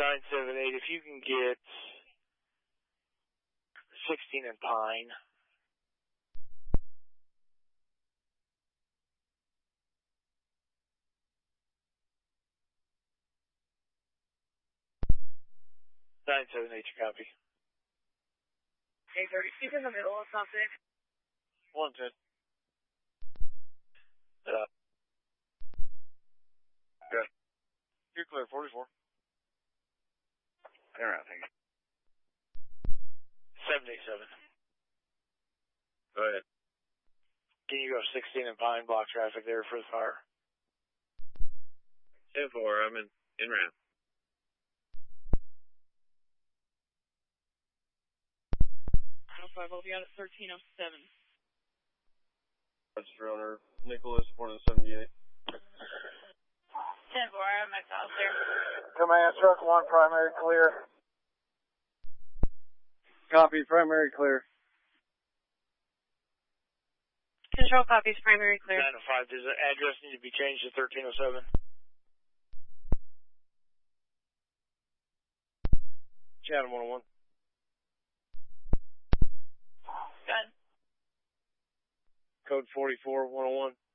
978, if you can get 16 and Pine. Nine seven eight, your copy. 830. She's in the middle of something. 110. Good. You're clear. 44. Turn around, thank you. 787. Go ahead. Can you go 16 and Pine, block traffic there for the fire? 10-4, I'm in ramp. I'll be out at 1307. Register owner, Nicholas, 478. 10-4, I'm at house there. Command, truck 1, primary clear. Copy, primary clear. Control copies, primary clear. 905, does the address need to be changed to 1307? Chatham 101. Done. Code 44, 101.